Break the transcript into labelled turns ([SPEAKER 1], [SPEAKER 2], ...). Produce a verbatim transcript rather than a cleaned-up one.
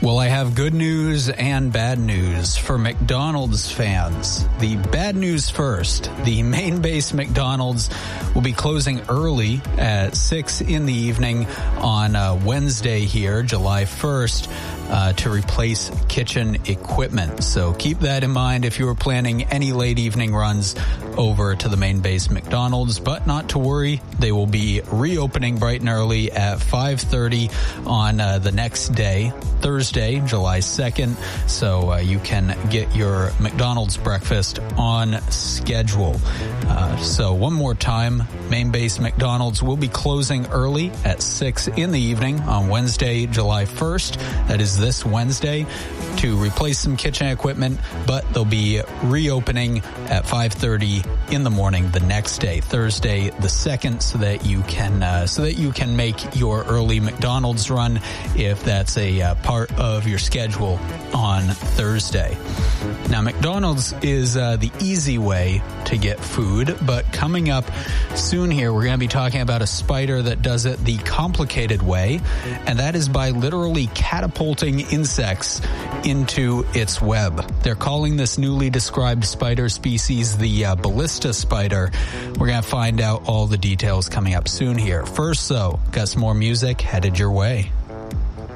[SPEAKER 1] Well, I have good news and bad news for McDonald's fans. The bad news first. The main base McDonald's will be closing early at six in the evening on uh, Wednesday here, July first, uh, to replace kitchen equipment. So keep that in mind if you were planning any late evening runs over to the main base McDonald's. But not to worry, they will be reopening bright and early at five thirty on uh, the next day, Thursday, July second, so uh, you can get your McDonald's breakfast on schedule. Uh, so one more time, main base McDonald's will be closing early at six in the evening on Wednesday, July first. That is this Wednesday, to replace some kitchen equipment, but they'll be reopening at five thirty in the morning the next day, Thursday the second, so that you can uh, so that you can make your early McDonald's run if that's a uh, part of your schedule on Thursday. Now, McDonald's is uh, the easy way to get food, but coming up soon here, we're going to be talking about a spider that does it the complicated way, and that is by literally catapulting insects into its web. They're calling this newly described spider species the uh, ballista spider. We're going to find out all the details coming up soon here. First, though, got some more music headed your way.